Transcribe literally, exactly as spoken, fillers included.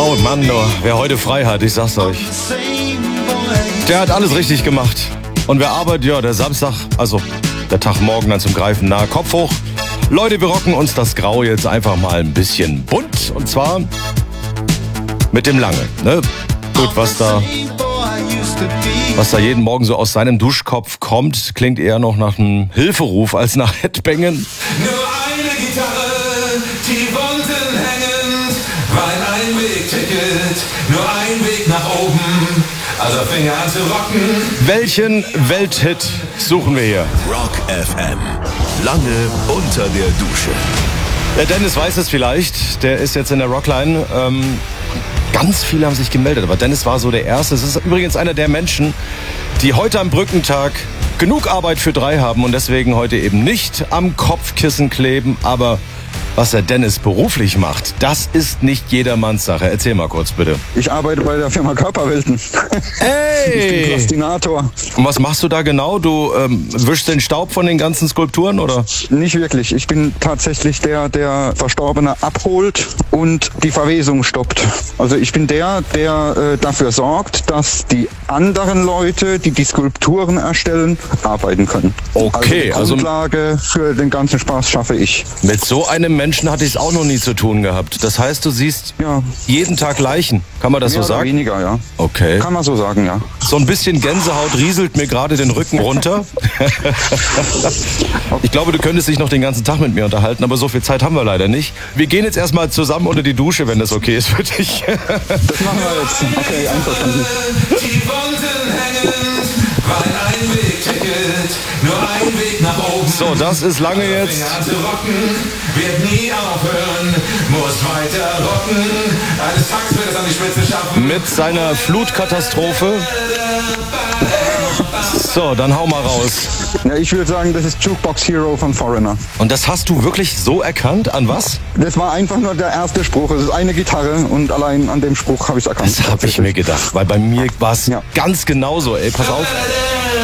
Oh Mann, nur, wer heute frei hat, ich sag's euch, der hat alles richtig gemacht. Und wer arbeitet, ja, der Samstag, also der Tag morgen dann zum Greifen nahe, Kopf hoch. Leute, wir rocken uns das Grau jetzt einfach mal ein bisschen bunt. Und zwar mit dem Lange, ne? Gut, was da, was da jeden Morgen so aus seinem Duschkopf kommt, klingt eher noch nach einem Hilferuf als nach Headbangen. Nur eine Gitarre, die Wunden hängen, weil ein Weg-Ticket, nur ein Weg nach oben, also Finger an zu rocken. Welchen Welthit suchen wir hier? Rock F M. Lange unter der Dusche. Der Dennis weiß es vielleicht, der ist jetzt in der Rockline. Ähm, ganz viele haben sich gemeldet, aber Dennis war so der Erste. Es ist übrigens einer der Menschen, die heute am Brückentag genug Arbeit für drei haben und deswegen heute eben nicht am Kopfkissen kleben, aber was der Dennis beruflich macht, das ist nicht jedermanns Sache. Erzähl mal kurz, bitte. Ich arbeite bei der Firma Körperwelten. Hey! Ich bin Plastinator. Und was machst du da genau? Du ähm, wischst den Staub von den ganzen Skulpturen, oder? Nicht wirklich. Ich bin tatsächlich der, der Verstorbene abholt und die Verwesung stoppt. Also ich bin der, der äh, dafür sorgt, dass die anderen Leute, die die Skulpturen erstellen, arbeiten können. Okay, also die also Grundlage für den ganzen Spaß schaffe ich. mit so einem Menschen hatte ich es auch noch nie zu tun gehabt. Das heißt, du siehst Ja. jeden Tag Leichen. Kann man das Mehr so oder sagen? weniger, ja. Okay. Kann man so sagen, ja. So ein bisschen Gänsehaut rieselt mir gerade den Rücken runter. Ich glaube, du könntest dich noch den ganzen Tag mit mir unterhalten, aber so viel Zeit haben wir leider nicht. Wir gehen jetzt erstmal zusammen unter die Dusche, wenn das okay ist für dich. Das machen wir jetzt. Okay, einverstanden. Die Wunden hängen, weil ein Weg-Ticket, nur ein Weg nach oben. So, das ist lange jetzt. Finger an zu rocken, wird nie aufhören, muss weiter rocken. Eines Tages wird es an die Spitze schaffen. Mit seiner Flutkatastrophe. So, dann hau mal raus. Ja, ich würde sagen, das ist Jukebox Hero von Foreigner. Und das hast du wirklich so erkannt? An was? Das war einfach nur der erste Spruch. Es ist eine Gitarre und allein an dem Spruch habe ich es erkannt. Das habe ich mir gedacht, weil bei mir war es Ja. ganz genauso. Ey, pass auf.